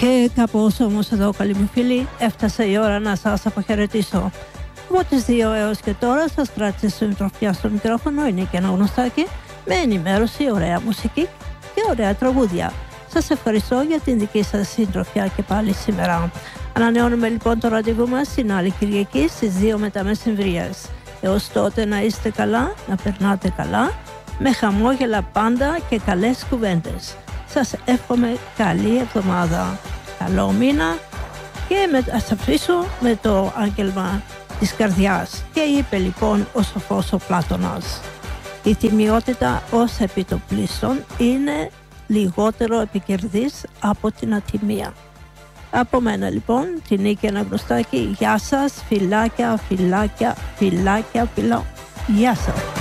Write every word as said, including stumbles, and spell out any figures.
Και κάπως όμως εδώ, καλοί μου φίλοι, έφτασε η ώρα να σας αποχαιρετήσω. Από τις δύο έως και τώρα σας κράτησε συντροφιά στο μικρόφωνο είναι και ένα γνωστάκι με ενημέρωση, ωραία μουσική και ωραία τραγούδια. Σας ευχαριστώ για την δική σας συντροφιά και πάλι σήμερα. Ανανεώνουμε λοιπόν το ραντεβού μας την άλλη Κυριακή στις δύο μετά μεσημβρίας. Έως τότε να είστε καλά, να περνάτε καλά, με χαμόγελα πάντα και καλές κουβέντες. Σας εύχομαι καλή εβδομάδα, καλό μήνα και με, ας αφήσω με το άγγελμα της καρδιάς. Και είπε λοιπόν ο σοφός ο Πλάτωνας: η τιμιότητα ως επιτοπλίστων είναι λιγότερο επικερδής από την ατιμία. Από μένα λοιπόν, την Νίκη Αναγνωστάκη, γεια σας, φιλάκια, φιλάκια, φιλάκια, φιλό. Γεια σας.